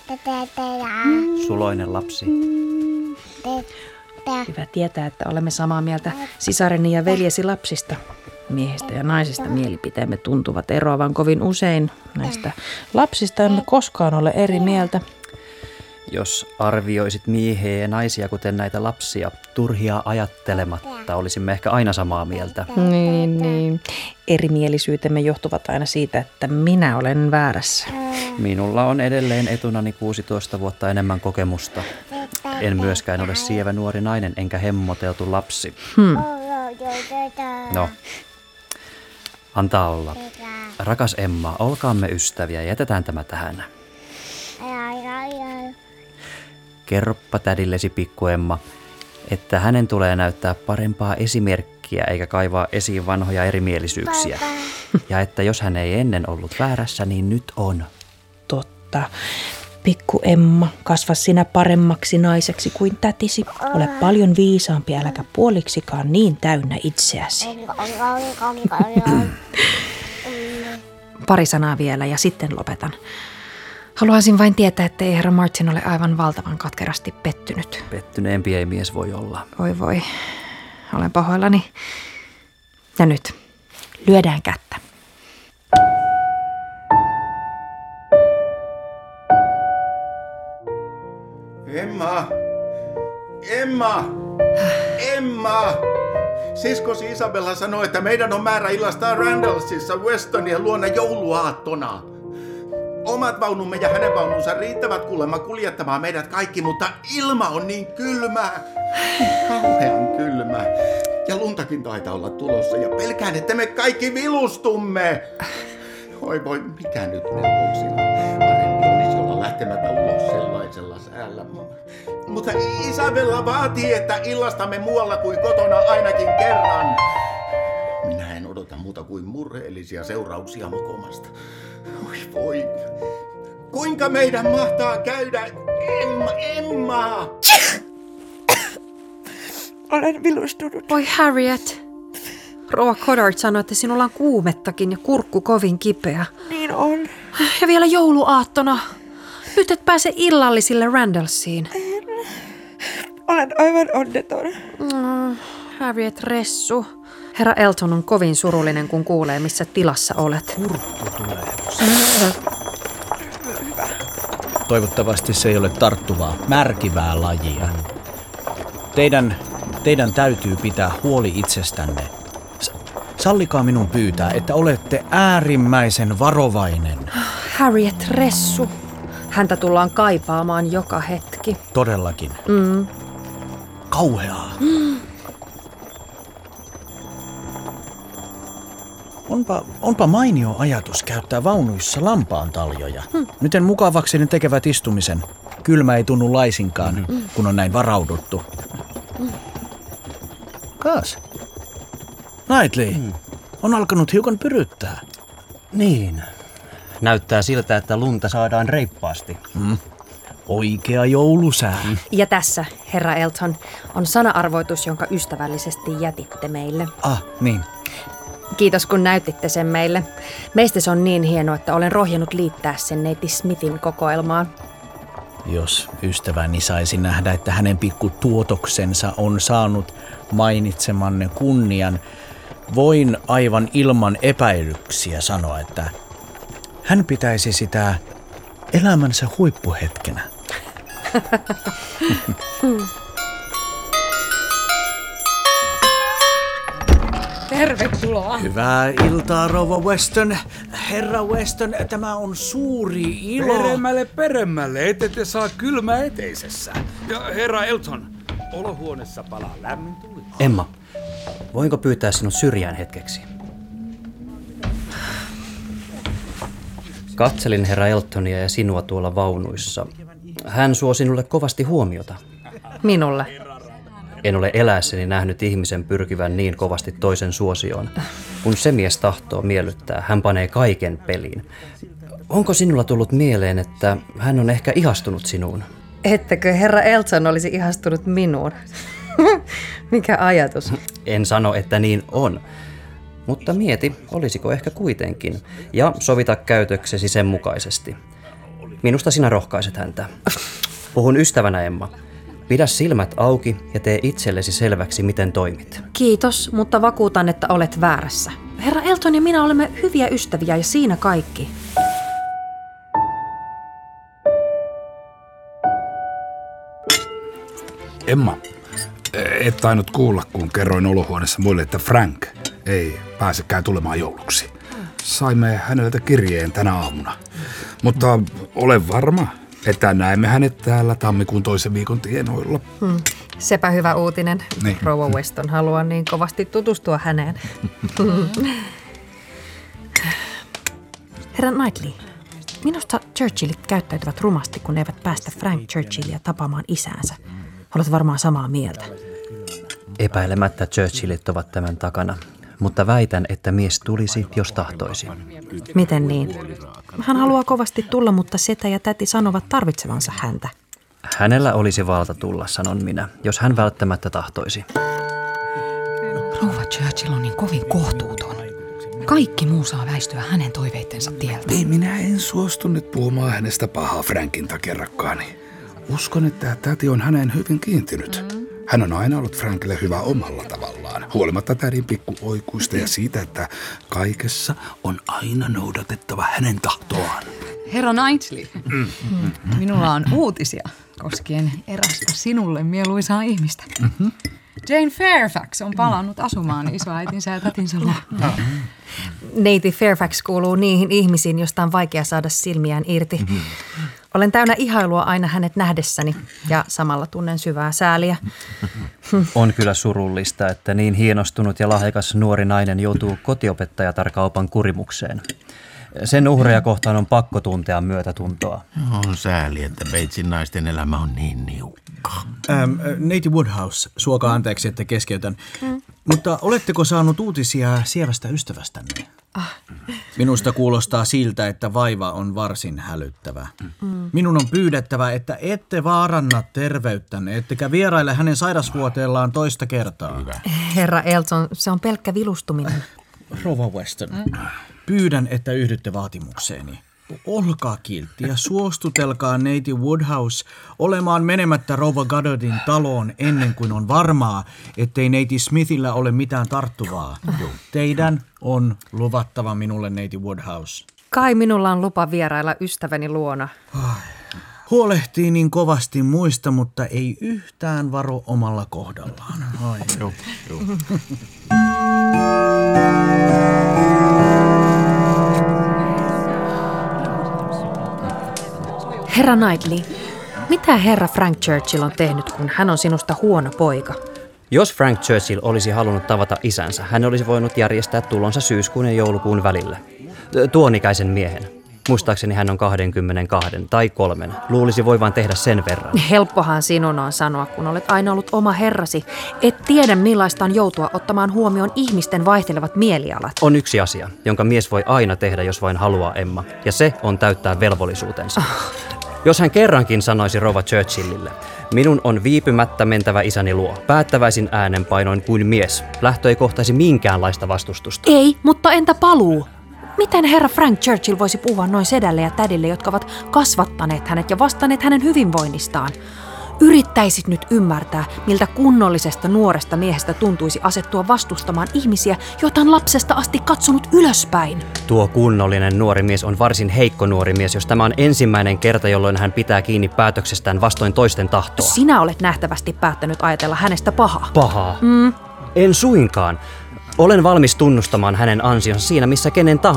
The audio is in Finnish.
Suloinen lapsi. Hyvä tietää, että olemme samaa mieltä sisareni ja veljesi lapsista. Miehistä ja naisista mielipiteemme tuntuvat eroavan kovin usein. Näistä lapsista emme koskaan ole eri mieltä. Jos arvioisit miehiä ja naisia kuten näitä lapsia, turhia ajattelematta, olisimme ehkä aina samaa mieltä. Niin. Erimielisyytemme johtuvat aina siitä, että minä olen väärässä. Minulla on edelleen etunani 16 vuotta enemmän kokemusta. En myöskään ole sievä nuori nainen enkä hemmoteltu lapsi. No, antaa olla. Rakas Emma, olkaamme ystäviä ja jätetään tämä tähän. Kerroppa tädillesi pikku Emma, että hänen tulee näyttää parempaa esimerkkiä eikä kaivaa esiin vanhoja erimielisyyksiä. Ja että jos hän ei ennen ollut väärässä, niin nyt on. Totta. Pikku Emma, kasva sinä paremmaksi naiseksi kuin tätisi. Ole paljon viisaampi, äläkä puoliksikaan niin täynnä itseäsi. Pari sanaa vielä ja sitten lopetan. Haluaisin vain tietää, ettei herra Martin ole aivan valtavan katkerasti pettynyt. Pettyneempi ei mies voi olla. Voi. Olen pahoillani. Ja nyt, lyödään kättä. Emma! Siskosi Isabella sanoi, että meidän on määrä illastaa Randallsissa Westonien luona jouluaattona. Omat vaunumme ja hänen vaununsa riittävät kuulemma kuljettamaan meidät kaikki, mutta ilma on niin kylmää. Kauhean kylmää. Ja luntakin taitaa olla tulossa ja pelkään, että me kaikki vilustumme. Voi, mikä nyt melkoisilla. Parempi olisi olla lähtemättä ulos sellaisella säällä. Mutta Isabella vaatii, että illastamme muualla kuin kotona ainakin kerran. Minä en odota muuta kuin murheellisia seurauksia mokomasta. Voi. Kuinka meidän mahtaa käydä? Emma! Olen vilustunut. Oi Harriet. Rouva Goddard sanoi, että sinulla on kuumettakin ja kurkku kovin kipeä. Niin on. Ja vielä jouluaattona. Nyt et pääse illallisille Randallsiin. Olen aivan onneton. Harriet Ressu. Herra Elton on kovin surullinen, kun kuulee, missä tilassa olet. Kurkku tulee. Toivottavasti se ei ole tarttuvaa, märkivää lajia. Teidän täytyy pitää huoli itsestänne. Sallikaa minun pyytää, että olette äärimmäisen varovainen. Harriet Ressu. Häntä tullaan kaipaamaan joka hetki. Todellakin. Kauheaa. Onpa mainio ajatus käyttää vaunuissa lampaantaljoja. Miten mukavaksi ne tekevät istumisen. Kylmä ei tunnu laisinkaan, kun on näin varauduttu. Kaas. Knightley, on alkanut hiukan pyryttää. Niin. Näyttää siltä, että lunta saadaan reippaasti. Oikea joulusää. Ja tässä, herra Elton, on sana-arvoitus, jonka ystävällisesti jätitte meille. Niin. Kiitos, kun näytitte sen meille. Meistä se on niin hienoa, että olen rohjennut liittää sen neiti Smithin kokoelmaan. Jos ystäväni saisi nähdä, että hänen pikku tuotoksensa on saanut mainitsemanne kunnian, voin aivan ilman epäilyksiä sanoa, että hän pitäisi sitä elämänsä huippuhetkenä. Tervetuloa. Hyvää iltaa, rouva Weston. Herra Weston, tämä on suuri ilo. Peremmälle, ette te saa kylmä eteisessä. Ja herra Elton, olohuoneessa palaa lämmin tuli. Emma, voinko pyytää sinut syrjään hetkeksi? Katselin herra Eltonia ja sinua tuolla vaunuissa. Hän suo sinulle kovasti huomiota. Minulle. En ole eläessäni nähnyt ihmisen pyrkivän niin kovasti toisen suosioon. Kun se mies tahtoo miellyttää, hän panee kaiken peliin. Onko sinulla tullut mieleen, että hän on ehkä ihastunut sinuun? Ettekö herra Elton olisi ihastunut minuun? Mikä ajatus? En sano, että niin on. Mutta mieti, olisiko ehkä kuitenkin. Ja sovita käytöksesi sen mukaisesti. Minusta sinä rohkaiset häntä. Puhun ystävänä, Emma. Pidä silmät auki ja tee itsellesi selväksi, miten toimit. Kiitos, mutta vakuutan, että olet väärässä. Herra Elton ja minä olemme hyviä ystäviä ja siinä kaikki. Emma, et tainnut kuulla, kun kerroin olohuoneessa muille, että Frank ei pääsekään tulemaan jouluksi. Saimme häneltä kirjeen tänä aamuna. Mutta olen varma, että näemme hänet täällä tammikuun 2. viikon tienoilla. Sepä hyvä uutinen. Niin. Rouva Weston haluaa niin kovasti tutustua häneen. Herra Knightley, minusta Churchillit käyttäytyvät rumasti, kun ne eivät päästä Frank Churchillia tapaamaan isäänsä. Olet varmaan samaa mieltä. Epäilemättä Churchillit ovat tämän takana, mutta väitän, että mies tulisi, jos tahtoisi. Miten niin? Hän haluaa kovasti tulla, mutta setä ja täti sanovat tarvitsevansa häntä. Hänellä olisi valta tulla, sanon minä, jos hän välttämättä tahtoisi. Rouva Churchill on niin kovin kohtuuton. Kaikki muu saa väistyä hänen toiveittensa tieltä. Ei, minä en suostu nyt puhumaan hänestä pahaa Frankin takia, rakkaani. Uskon, että täti on häneen hyvin kiintynyt. Hän on aina ollut Frankille hyvä omalla tavallaan, huolimatta tädin pikkuoikuista ja siitä, että kaikessa on aina noudatettava hänen tahtoaan. Herra Knightley, minulla on uutisia koskien erästä sinulle mieluisaa ihmistä. Jane Fairfax on palannut asumaan isoäitinsä ja tätinsä luo. Neiti Fairfax kuuluu niihin ihmisiin, joista on vaikea saada silmiään irti. Olen täynnä ihailua aina hänet nähdessäni ja samalla tunnen syvää sääliä. On kyllä surullista, että niin hienostunut ja lahjakas nuori nainen joutuu kotiopettajatarkaupan kurimukseen. Sen uhreja kohtaan on pakko tuntea myötätuntoa. On sääli, että Batesin naisten elämä on niin niukka. Neiti Woodhouse, suokaa anteeksi, että keskeytän. Mutta oletteko saanut uutisia sievästä ystävästänne? Minusta kuulostaa siltä, että vaiva on varsin hälyttävä. Minun on pyydettävä, että ette vaaranna terveyttänne, ettekä vieraile hänen sairasvuoteellaan toista kertaa. Hyvä. Herra Elton, se on pelkkä vilustuminen. Rouva Weston, pyydän, että yhdytte vaatimukseeni. Olkaa kiltti ja suostutelkaa neiti Woodhouse olemaan menemättä rouva Goddardin taloon ennen kuin on varmaa, ettei neiti Smithillä ole mitään tarttuvaa. Teidän on luvattava minulle, neiti Woodhouse. Kai minulla on lupa vierailla ystäväni luona. Huolehtii niin kovasti muista, mutta ei yhtään varo omalla kohdallaan. Herra Knightley, mitä herra Frank Churchill on tehnyt, kun hän on sinusta huono poika? Jos Frank Churchill olisi halunnut tavata isänsä, hän olisi voinut järjestää tulonsa syyskuun ja joulukuun välillä. Tuon ikäisen miehen. Muistaakseni hän on 22 tai 3. Luulisi voivan tehdä sen verran. Helppohan sinun on sanoa, kun olet aina ollut oma herrasi. Et tiedä, millaista on joutua ottamaan huomioon ihmisten vaihtelevat mielialat. On yksi asia, jonka mies voi aina tehdä, jos vain haluaa, Emma. Ja se on täyttää velvollisuutensa. Jos hän kerrankin sanoisi rouva Churchillille, minun on viipymättä mentävä isäni luo, päättäväisin äänenpainoin kuin mies. Lähtö ei kohtaisi minkäänlaista vastustusta. Ei, mutta entä paluu? Miten herra Frank Churchill voisi puhua noin sedälle ja tädille, jotka ovat kasvattaneet hänet ja vastanneet hänen hyvinvoinnistaan? Yrittäisit nyt ymmärtää, miltä kunnollisesta nuoresta miehestä tuntuisi asettua vastustamaan ihmisiä, joita on lapsesta asti katsonut ylöspäin. Tuo kunnollinen nuori mies on varsin heikko nuori mies, jos tämä on ensimmäinen kerta, jolloin hän pitää kiinni päätöksestään vastoin toisten tahtoa. Sinä olet nähtävästi päättänyt ajatella hänestä pahaa. Pahaa? En suinkaan. Olen valmis tunnustamaan hänen ansionsa siinä, missä kenen tahansa